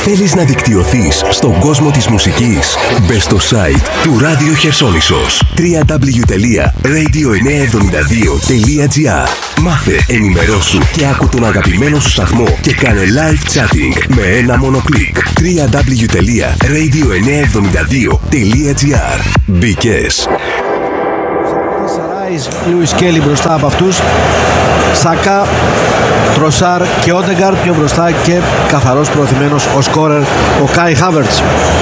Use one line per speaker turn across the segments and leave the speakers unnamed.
Θέλεις να δικτυωθείς στον κόσμο της μουσικής? Μπες στο site του Ράδιο Χερσόνησος www.radio972.gr. Μάθε, ενημερώσου και άκου τον αγαπημένο σου σταθμό και κάνε live chatting με ένα μόνο κλικ. www.radio972.gr. Μπήκες.
Λούις Κέλι μπροστά από αυτούς, Σάκα, Τροσάρ και Όντεγκαρντ πιο μπροστά και καθαρός προωθημένος ο σκόρερ ο Κάι Χάβερτς.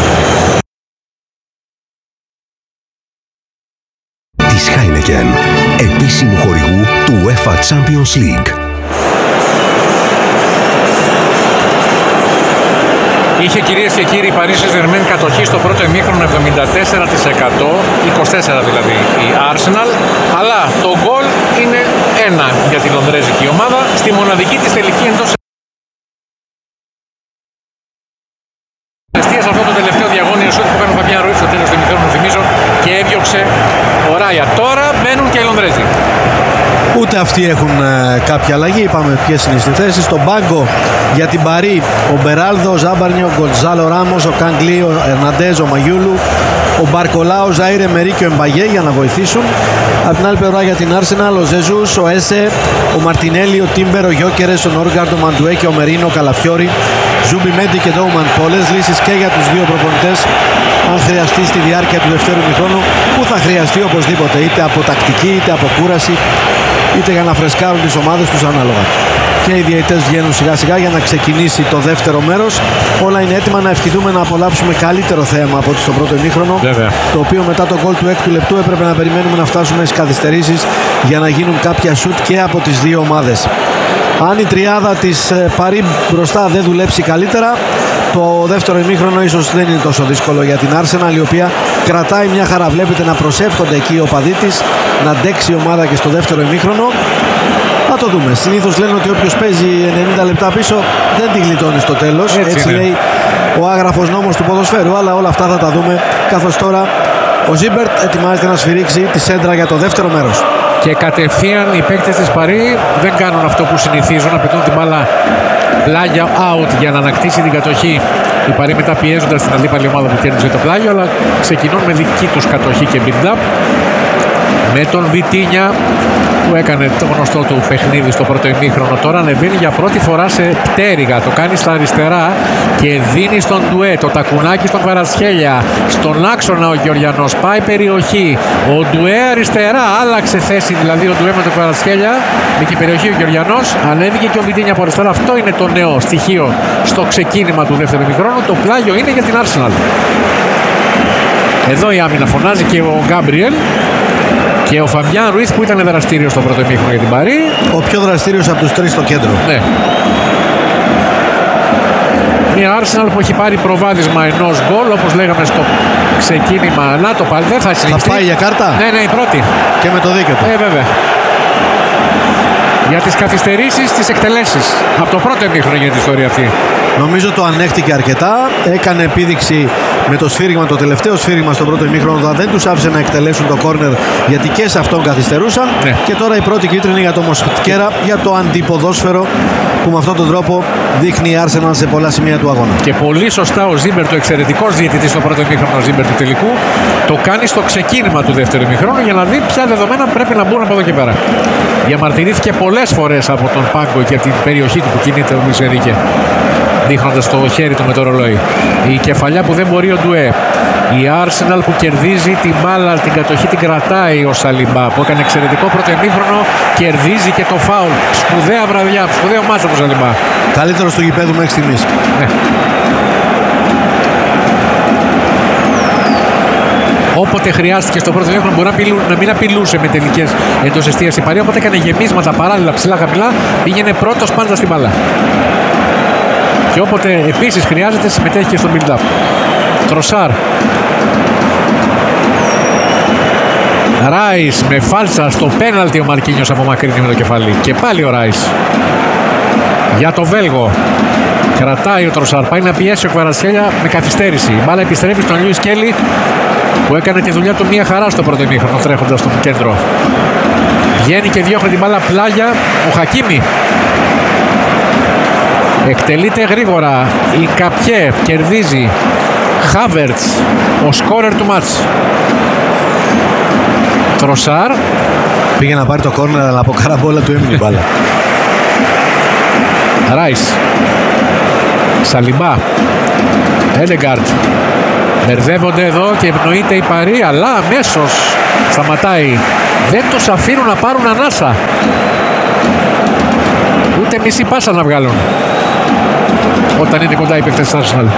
Της Heineken, επίσημου χορηγού του UEFA Champions League.
Είχε, κυρίες και κύριοι, η Paris Saint-Germain κατοχή στο πρώτο ημίχρονο 74%, 24% δηλαδή η Arsenal, αλλά το γκολ είναι 1 για τη λονδρέζικη ομάδα στη μοναδική της τελική εντός εστίας. Αυτό το τελευταίο διαγώνιο σούτ που παίρνει ο Φαμπιάν Ρουίς στο τέλος του ημίχρονου, θυμίζω, και έδιωξε ο Ράια. Τώρα μπαίνουν και οι Λονδρέζοι.
Ούτε αυτοί έχουν κάποια αλλαγή. Είπαμε ποιες είναι στις θέσεις. Στον πάγκο για την Παρί ο Μπεράλδο, ο Ζάμπαρνιο, ο Γκοντζάλο Ράμος, ο Κανγκλή, ο Ερναντέζ, ο Μαγιούλου, ο Μπαρκολά, ο Ζαΐρε Μερί και ο Εμπαγέ για να βοηθήσουν. Από την άλλη πλευρά για την Arsenal ο Ζεζούς, ο Έσε, ο Μαρτινέλη, ο Τίμπερ, ο Γιόκερες, ο Νόργκαρντ, ο Μαντουέ και ο Μερίνο, ο Καλαφιόρη, Ζούμπι Μέντι και Ντόουμαν. Πολλές λύσεις και για τους δύο προπονητές αν χρειαστεί στη διάρκεια του δευτέρου ημιχρόνου, που θα χρειαστεί οπωσδήποτε, είτε από τακτική είτε από κούραση, είτε για να φρεσκάρουν τις ομάδες τους ανάλογα. Και οι διαιτητές βγαίνουν σιγά σιγά για να ξεκινήσει το δεύτερο μέρος. Όλα είναι έτοιμα, να ευχηθούμε να απολαύσουμε καλύτερο θέαμα από ό,τι στο πρώτο ημίχρονο.
Βέβαια.
Το οποίο μετά το γκολ του 6ου λεπτού έπρεπε να περιμένουμε να φτάσουμε στις καθυστερήσεις για να γίνουν κάποια σουτ και από τις δύο ομάδες. Αν η τριάδα της Παρί μπροστά δεν δουλέψει καλύτερα, το δεύτερο ημίχρονο ίσως δεν είναι τόσο δύσκολο για την Arsenal, η οποία κρατάει μια χαρά. Βλέπετε να προσεύχονται εκεί οι οπαδοί της, να αντέξει η ομάδα και στο δεύτερο ημίχρονο. Θα το δούμε. Συνήθως λένε ότι όποιος παίζει 90 λεπτά πίσω δεν τη γλιτώνει στο τέλος. Έτσι λέει ο άγραφος νόμος του ποδοσφαίρου. Αλλά όλα αυτά θα τα δούμε, καθώς τώρα ο Ζίμπερτ ετοιμάζεται να σφυρίξει τη σέντρα για το δεύτερο μέρος.
Και κατευθείαν οι παίκτες της Παρί δεν κάνουν αυτό που συνηθίζουν, να πετούν την μπάλα πλάγια out για να ανακτήσει την κατοχή. Οι Παρί μετά πιέζοντας την αντίπαλη ομάδα που κέρδισε το πλάγιο, αλλά ξεκινούν με δική τους κατοχή και build-up. Με τον Βιτίνια που έκανε το γνωστό του παιχνίδι στο πρώτο ημίχρονο, τώρα ανεβαίνει για πρώτη φορά σε πτέρυγα. Το κάνει στα αριστερά και δίνει στον Ντουέ το τακουνάκι στον Κβαρατσχέλια. Στον άξονα ο Γεωργιανός πάει περιοχή. Ο Ντουέ αριστερά άλλαξε θέση, δηλαδή ο Ντουέ με τον Κβαρατσχέλια. Μπήκε περιοχή ο Γεωργιανός, ανέβηκε και ο Βιτίνια από αριστερά. Αυτό είναι το νέο στοιχείο στο ξεκίνημα του δεύτερου ημίχρονου. Το πλάγιο είναι για την Arsenal. Εδώ η άμυνα φωνάζει και ο Γκάμπριελ. Και ο Φαμπιάν Ρουίς που ήταν δραστήριος στο πρώτο ημίχρονο για την Παρί.
Ο πιο δραστήριος από τους τρεις στο κέντρο.
Ναι. Μια Arsenal που έχει πάρει προβάδισμα ενός γκολ, όπως λέγαμε στο ξεκίνημα. Να το πάλι, δεν θα συνεχίσει.
Θα πάει για κάρτα.
Ναι, η πρώτη.
Και με το δίκαιο του.
Βέβαια. Για τις καθυστερήσεις, τις εκτελέσεις. Από το πρώτο ημίχρονο για την ιστορία αυτή.
Νομίζω το ανέχτηκε αρκετά. Έκανε επίδειξη με το σφύριγμα, το τελευταίο σφύριγμα στο πρώτο ημίχρονο. Δεν τους άφησε να εκτελέσουν το κόρνερ, γιατί και σε αυτόν καθυστερούσαν. Ναι. Και τώρα η πρώτη κίτρινη για το Μοσχετκέρα, για το αντιποδόσφαιρο που με αυτόν τον τρόπο δείχνει η Arsenal σε πολλά σημεία του αγώνα.
Και πολύ σωστά ο Ζίμπερ, το εξαιρετικός διαιτητής στο πρώτο ημίχρονο, ο Ζίμπερ του τελικού, το κάνει στο ξεκίνημα του δεύτερου ημίχρονου για να δει ποια δεδομένα πρέπει να μπουν από εδώ και πέρα. Διαμαρτυρήθηκε πολλές φορές από τον πάγκο και από την περιοχή του που κινείται ο Λουίς Ενρίκε, δείχνοντας το χέρι του με το ρολόι. Η κεφαλιά που δεν μπορεί ο Ντουέ. Η Arsenal που κερδίζει την μπάλα, την κατοχή την κρατάει ο Σαλιμπά, που έκανε εξαιρετικό πρώτο ημίχρονο, κερδίζει και το φάουλ. Σπουδαία βραδιά, σπουδαίο μάτσο του Σαλιμπά.
Καλύτερος του γηπέδου μέχρι στιγμής.
Ναι. Όποτε χρειάστηκε στο πρώτο ημίχρονο μπορεί να μην απειλούσε με τελικές εντός εστίας η Παρί, οπότε έκανε γεμίσματα παράλληλα ψηλά χαμηλά, πήγαινε πρώτος πάντα στην μπάλα. Και όποτε επίσης χρειάζεται συμμετέχει και στο build-up. Τροσάρ. Ράις με φάλτσα στο πέναλτι, ο Μαρκίνιος απομακρύνει με το κεφάλι. Και πάλι ο Ράις. Για το Βέλγο. Κρατάει ο Τροσάρ. Πάει να πιέσει ο Κβαρατσχέλια με καθυστέρηση. Η μπάλα επιστρέφει στον Λούις Κέλι που έκανε τη δουλειά του μια χαρά στο πρώτο ημίχρονο τρέχοντας στο κέντρο. Βγαίνει και διώχνει την μπάλα πλάγια ο Χακίμι. Εκτελείται γρήγορα. Η Καπιέ κερδίζει. Χάβερτς, ο σκόρερ του μάτς. Τροσάρ.
Πήγε να πάρει το κόρνερ, αλλά από καραμπόλα του έμεινε η μπάλα.
Ράις. Σαλιμπά. Έντεγκαρτ. Μπερδεύονται εδώ και ευνοείται η Παρί, αλλά αμέσως σταματάει. Δεν τους αφήνουν να πάρουν ανάσα. Ούτε μισή πάσα να βγάλουν όταν είναι κοντά οι παίκτες της Arsenal.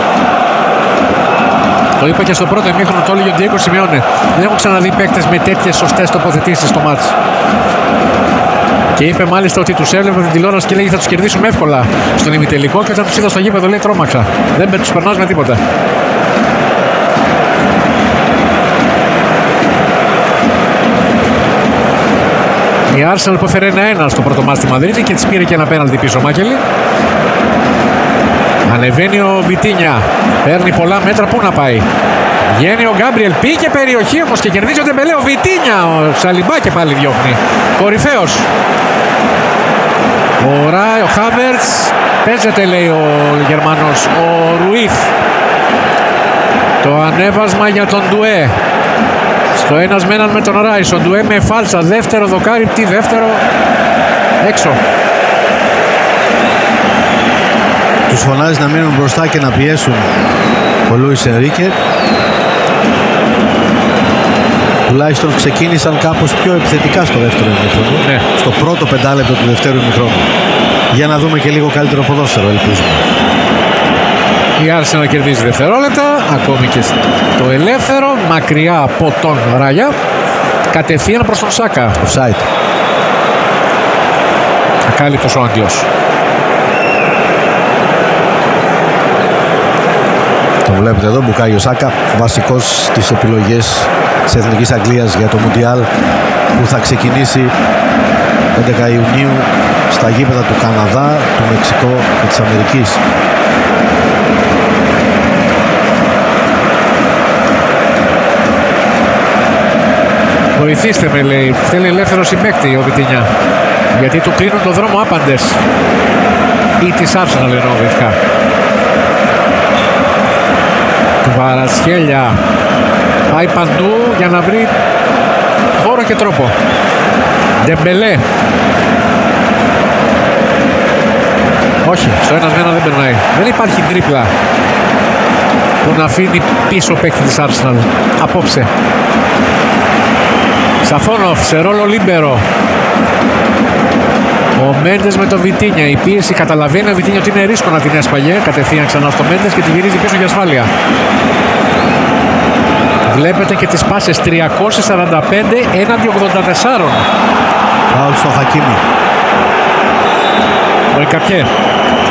Το είπα και στο πρώτο ημίχρονο, το έλεγε ο Diego Simeone. Δεν έχω ξαναδεί παίκτες με τέτοιες σωστές τοποθετήσεις στο μάτς. Και είπε μάλιστα ότι τους έβλεπε την τηλεόραση και λέγει θα τους κερδίσουμε εύκολα στον ημιτελικό, και όταν τους είδα στο γήπεδο λέει τρόμαξα. Δεν τους περνάς με τίποτα. Η Arsenal που έφερε 1-1 στο πρώτο μάτς στη Μαδρίτη και της πήρε και ένα πέναλτι πίσω, Μάκελη. Ανεβαίνει ο Βιτίνια, παίρνει πολλά μέτρα, πού να πάει. Βγαίνει ο Γκάμπριελ, πήγε περιοχή όμως και κερδίζει ο Ντεμπελέ. Ο Βιτίνια, ο Σαλιμπά και πάλι διώχνει. Κορυφαίος. Ο Χάβερτς, παίζεται λέει ο Γερμανός. Ο Ρουίθ. Το ανέβασμα για τον Ντουέ. Στο ένας με έναν με τον Ράις. Ο Ντουέ με φάλσα, δεύτερο δοκάρι, τι δεύτερο, έξω.
Τους φωνάζει να μείνουν μπροστά και να πιέσουν ο Λούις Ενρίκε. Τουλάχιστον ξεκίνησαν κάπως πιο επιθετικά στο δεύτερο ημίχρονο.
Ναι.
Στο πρώτο πεντάλεπτο του δεύτερου ημίχρονου. Για να δούμε και λίγο καλύτερο ποδόσφαιρο, ελπίζουμε.
Η Arsenal κερδίζει δευτερόλεπτα, ακόμη και το ελεύθερο, μακριά από τον Ράγια. Κατευθείαν προς τον Σάκα.
Offside.
Ακάλυπτος ο Άγγλος.
Το βλέπετε εδώ, Μπουκάιο Σάκα, βασικός στις επιλογές της Εθνικής Αγγλίας για το Μουντιάλ που θα ξεκινήσει 11 Ιουνίου στα γήπεδα του Καναδά, του Μεξικό και της Αμερικής.
Βοηθήστε με, λέει, θέλει ελεύθερο συμπαίκτη ο Βιτίνια, γιατί του κλείνουν το δρόμο άπαντες. Ή της Arsenal εννοώ βεβαίως. Κβαρατσχέλια πάει παντού για να βρει χώρο και τρόπο. Ντεμπελέ. Όχι, στο ένας με ένα δεν περνάει. Δεν υπάρχει τρίπλα που να αφήνει πίσω παίκτη της Arsenal απόψε. Σαφόνοφ σε ρόλο λίμπερο. Ο Μέντες με το Βιτίνια. Η πίεση καταλαβαίνει ο Βιτίνια ότι είναι ρίσκο να την έσπαγε. Κατευθείαν ξανά στο Μέντες και τη γυρίζει πίσω για ασφάλεια. Βλέπετε και τις πάσες 345 έναντι 84.
Φάουλ στο Χακίμι.
Ο Καπιέ.